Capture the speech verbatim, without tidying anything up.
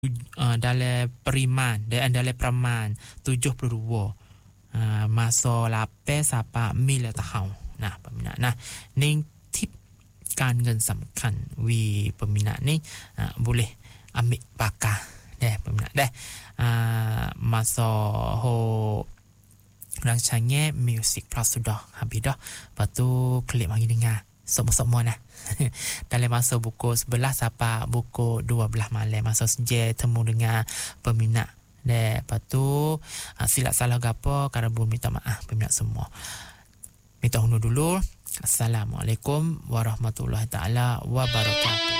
uh, dalam periman dan dalam peraman tujuh puluh dua uh, masa lapan sampai mil tahun. Nah, peminat. Nah, ning tip การเงินสำคัญวีpeminat ni uh, boleh ambil pakar deh peminat deh uh, masa ho rancangnya music plus sudah habis dah. Lepas tu klik mari dengar semua-semua nah. Dalam masa buku sebelas sampai buku dua belas malam masa senja temu dengan peminat deh. Lepas tu uh, silap salah gapo karabun minta maaf peminat semua. Minta undur dulu. Assalamualaikum warahmatullahi taala wabarakatuh.